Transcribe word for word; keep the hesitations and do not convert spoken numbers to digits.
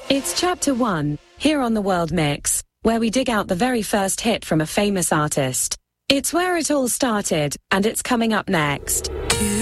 It's Chapter one, here on the World Mix, where we dig out the very first hit from a famous artist. It's where it all started, and it's coming up next. You